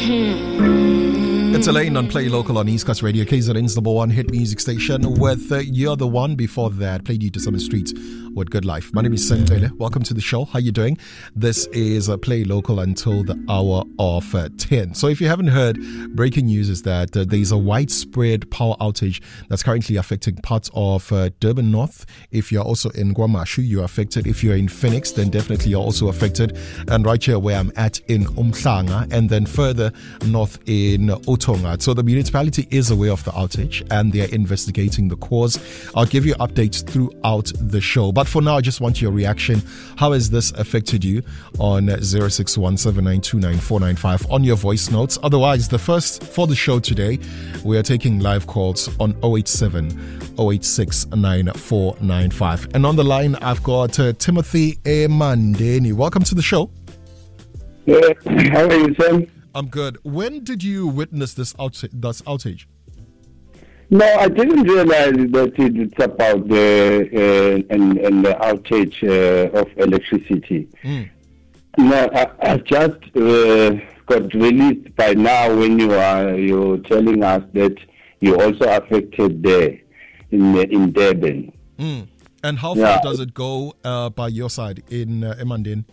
It's Elaine on Play Local on East Coast Radio, KZN's number one hit music station with You're the One. Before that, played you to Summer Streets with Good Life. My name is Sentele. Welcome to the show. How you doing? This is Play Local until the hour of 10. So if you haven't heard, breaking news is that there's a widespread power outage that's currently affecting parts of Durban North. If you're also in KwaMashu, you're affected. If you're in Phoenix, then definitely you're also affected. And right here where I'm at in Umhlanga, and then further north in Utonga. So the municipality is aware of the outage and they're investigating the cause. I'll give you updates throughout the show. But for now, I just want your reaction. How has this affected you on 0617929495 on your voice notes? Otherwise, the first for the show today, we are taking live calls on 087 086 9495. And on the line, I've got Timothy Emandeni. Welcome to the show. Yeah, how are you, Sam? I'm good. When did you witness this outage? No, I didn't realize that it's about the outage of electricity. No, I just got released by now when you're telling us that you're also affected there in Durban. And how far does it go by your side in Emandeni?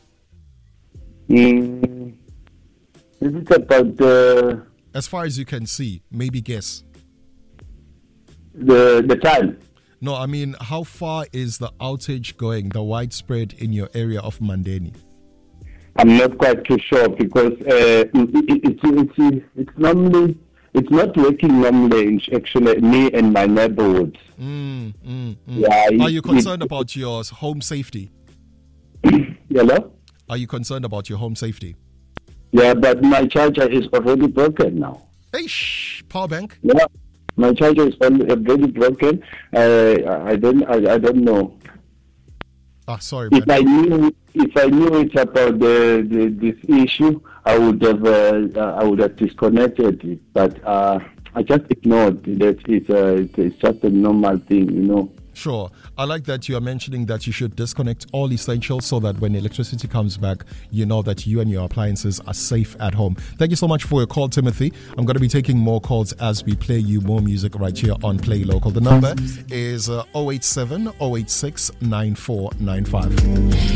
Is it about as far as you can see, maybe guess. The time? No, I mean, how far is the outage going, the widespread in your area of Mandeni? I'm not quite too sure because it's normally, it's not working normally in actually me and my neighborhoods. Yeah, are you concerned about your home safety? Hello? Are you concerned about your home safety? Yeah, but my charger is already broken now. Eish, power bank? Yeah, my charger is already broken. I don't know. Sorry. If I knew it about this issue, I would have disconnected it. But I just ignored that. It's just a normal thing, you know. Sure. I like that you are mentioning that you should disconnect all essentials so that when electricity comes back, you know that you and your appliances are safe at home. Thank you so much for your call, Timothy. I'm going to be taking more calls as we play you more music right here on Play Local. The number is 087 086 9495.